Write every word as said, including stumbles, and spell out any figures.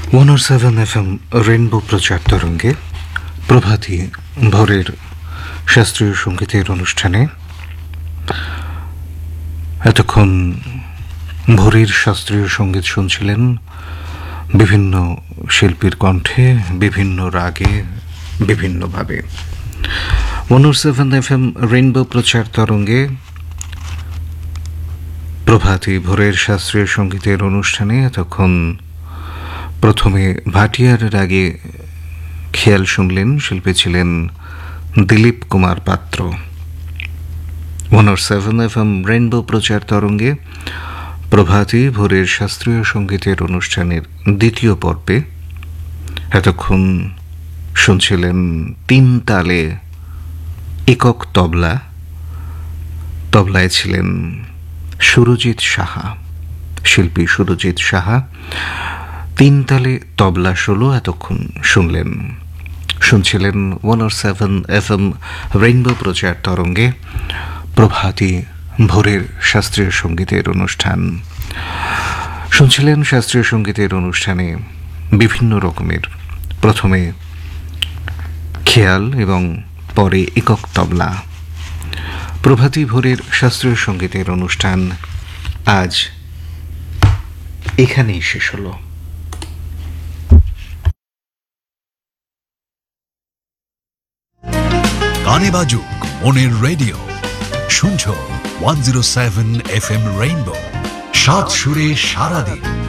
One ও seven F M rainbow প্রচার তরঙ্গে প্রভাতী ভোরের শাস্ত্রীয় সঙ্গীতের অনুষ্ঠানে এতক্ষণ ভোরের শাস্ত্রীয় সঙ্গীত শুনছিলেন বিভিন্ন শিল্পীর কণ্ঠে, বিভিন্ন রাগে, বিভিন্নভাবে। ওয়ান ও সেভেন এফ এম রেইনবো প্রচার তরঙ্গে প্রভাতী ভোরের শাস্ত্রীয় সঙ্গীতের অনুষ্ঠানে এতক্ষণ প্রথমে ভাটিয়ার রাগে খেয়াল শুনলেন, শিল্পী ছিলেন দিলীপ কুমার পাত্র। ওয়ান ও সেভেন এফ এম রেইনবো প্রচার তরঙ্গে প্রভাতী ভোরের শাস্ত্রীয় সঙ্গীতের অনুষ্ঠানের দ্বিতীয় পর্বে এতক্ষণ শুনছিলেন তিন তালে একক তবলা। তবলায় ছিলেন সুরজিৎ সাহা, শিল্পী সুরজিৎ সাহা। তিন তালে তবলা ষোলো এতক্ষণ শুনলেন শুনছিলেন ওয়ান ও সেভেন এফ এম রেইনবো প্রচার তরঙ্গে প্রভাতী ভোরের শাস্ত্রীয় সঙ্গীতের অনুষ্ঠান। শুনছিলেন শাস্ত্রীয় সঙ্গীতের অনুষ্ঠানে বিভিন্ন রকমের, প্রথমে খেয়াল এবং পরে একক তবলা। প্রভাতী ভোরের শাস্ত্রীয় সঙ্গীতের অনুষ্ঠান আজ এখানেই শেষ হলো। গানে বাজুক মনের রেডিও, শুনছো one zero seven F M rainbow, সাত সুরে সারাদিন।